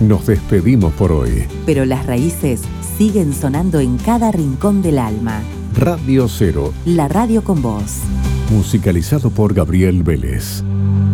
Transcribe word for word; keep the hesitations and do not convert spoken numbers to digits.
Nos despedimos por hoy. Pero las raíces siguen sonando en cada rincón del alma. Radio Cero. La radio con vos. Musicalizado por Gabriel Vélez.